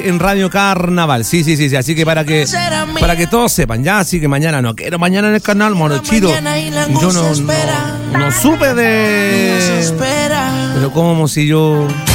en Radio Carnaval. Sí. Así que para que todos sepan, ya. Así que mañana no quiero. Mañana en el canal, Morochito. Yo no supe de. Pero como si yo.